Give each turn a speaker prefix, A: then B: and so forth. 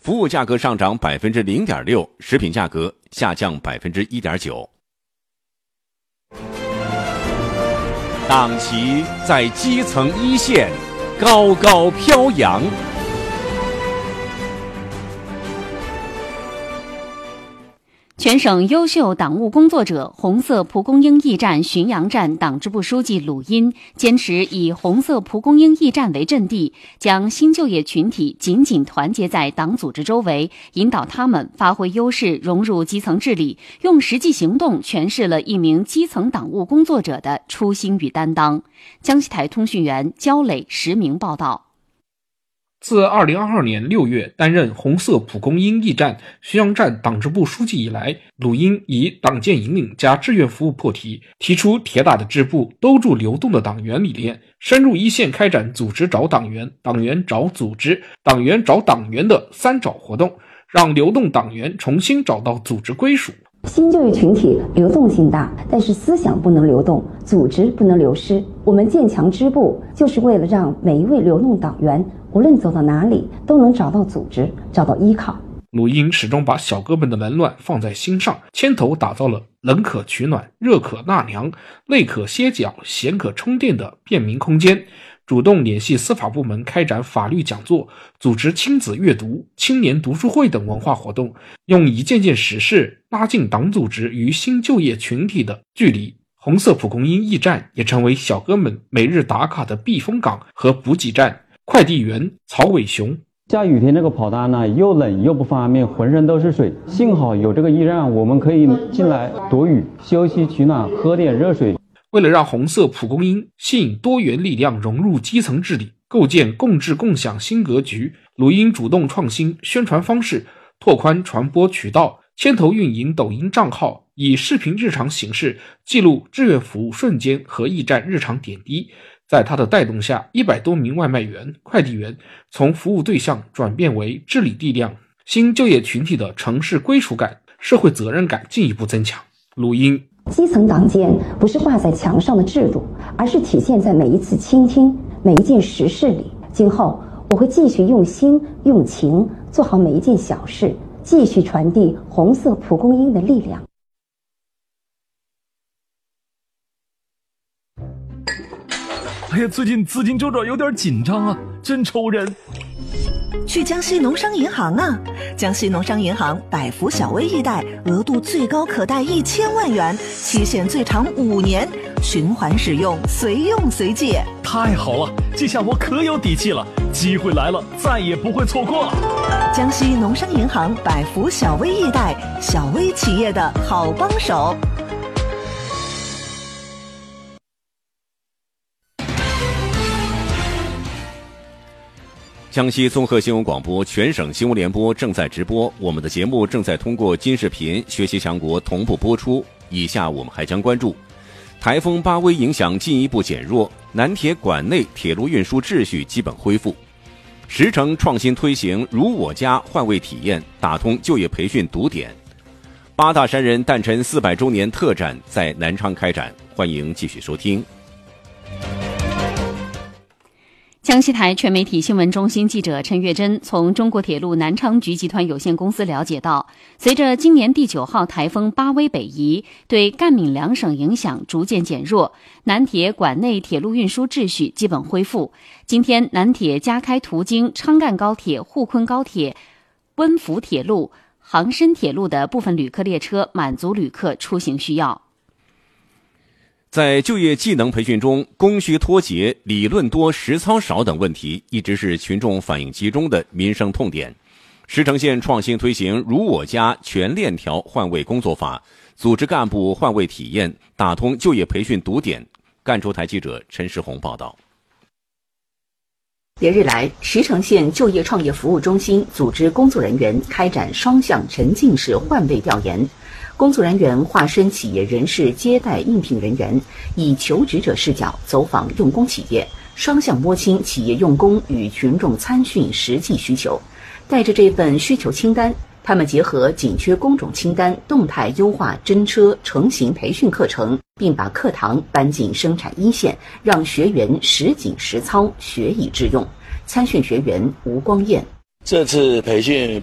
A: 服务价格上涨 0.6%， 食品价格下降 1.9%。 党旗在基层一线高高飘扬。
B: 全省优秀党务工作者红色蒲公英驿站浔阳站党支部书记鲁音坚持以红色蒲公英驿站为阵地，将新就业群体紧紧团结在党组织周围，引导他们发挥优势，融入基层治理，用实际行动诠释了一名基层党务工作者的初心与担当。江西台通讯员焦磊实名报道。
C: 自2022年6月担任红色蒲公英驿站浔阳站党支部书记以来，鲁音以党建引领加志愿服务破题，提出铁打的支部，兜住流动的党员理念，深入一线开展组织找党员、党员找组织、党员找党员的三找活动，让流动党员重新找到组织归属。
D: 新就业群体流动性大，但是思想不能流动，组织不能流失。我们建强支部，就是为了让每一位流动党员无论走到哪里都能找到组织，找到依靠。
C: 鲁音始终把小哥们的冷暖放在心上，牵头打造了冷可取暖、热可纳凉、累可歇脚、闲可充电的便民空间，主动联系司法部门开展法律讲座，组织亲子阅读、青年读书会等文化活动，用一件件实事拉近党组织与新就业群体的距离。红色蒲公英驿站也成为小哥们每日打卡的避风港和补给站。快递员曹伟雄：
E: 下雨天这个跑单呢，又冷又不方便，浑身都是水。幸好有这个驿站，我们可以进来躲雨、休息取暖、喝点热水。
C: 为了让红色蒲公英吸引多元力量融入基层治理，构建共治共享新格局，鲁音主动创新宣传方式，拓宽传播渠道，牵头运营抖音账号，以视频日常形式记录志愿服务瞬间和驿站日常点滴。在他的带动下，100多名外卖员、快递员从服务对象转变为治理力量，新就业群体的城市归属感、社会责任感进一步增强。鲁音：
D: 基层党建不是挂在墙上的制度，而是体现在每一次倾听、每一件实事里。今后我会继续用心用情做好每一件小事，继续传递红色蒲公英的力量。
F: 哎呀，最近资金周转有点紧张啊，真愁人。
G: 去江西农商银行啊！江西农商银行百福小微易贷，额度最高可贷1000万元，期限最长5年，循环使用，随用随借。
F: 太好了，这下我可有底气了，机会来了，再也不会错过了。
G: 江西农商银行百福小微易贷，小微企业的好帮手。
A: 江西综合新闻广播全省新闻联播正在直播，我们的节目正在通过金视频、学习强国同步播出。以下我们还将关注：台风巴威影响进一步减弱，南铁管内铁路运输秩序基本恢复；10城创新推行如我家换位体验，打通就业培训堵点；8大山人诞辰400周年特展在南昌开展，欢迎继续收听。
B: 江西台全媒体新闻中心记者陈月珍从中国铁路南昌局集团有限公司了解到，随着今年第9号台风巴威北移，对赣闽两省影响逐渐减弱，南铁管内铁路运输秩序基本恢复。今天南铁加开途经昌赣高铁、沪昆高铁、温福铁路、杭深铁路的部分旅客列车，满足旅客出行需要。
A: 在就业技能培训中，供需脱节、理论多、实操少等问题一直是群众反映集中的民生痛点。石城县创新推行如我家全链条换位工作法，组织干部换位体验，打通就业培训堵点。赣州台记者陈世红报道。
H: 连日来，石城县就业创业服务中心组织工作人员开展双向沉浸式换位调研。工作人员化身企业人事接待应聘人员，以求职者视角走访用工企业，双向摸清企业用工与群众参训实际需求。带着这份需求清单，他们结合紧缺工种清单，动态优化真车成型培训课程，并把课堂搬进生产一线，让学员实景实操，学以致用。参训学员吴光彦：
I: 这次培训